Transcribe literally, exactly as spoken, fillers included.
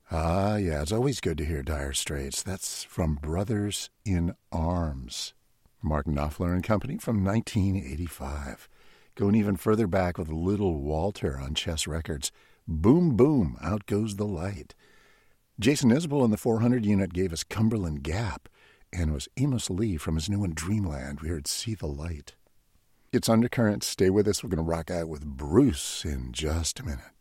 Ah, yeah, it's always good to hear Dire Straits. That's from Brothers in Arms. Mark Knopfler and Company from nineteen eighty-five. Going even further back with Little Walter on Chess Records. Boom, boom, out goes the light. Jason Isbell and the four hundred unit gave us Cumberland Gap, and it was Amos Lee from his new one, Dreamland. We heard See the Light. It's Undercurrents. Stay with us. We're going to rock out with Bruce in just a minute.